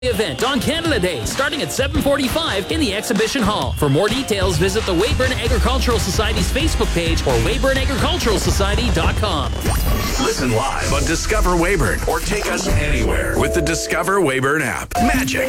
event on Canada Day, starting at 7:45 in the Exhibition Hall. For more details, visit the Weyburn Agricultural Society's Facebook page or weyburnagriculturalsociety.com. Listen live on Discover Weyburn or take us anywhere with the Discover Weyburn app. Magic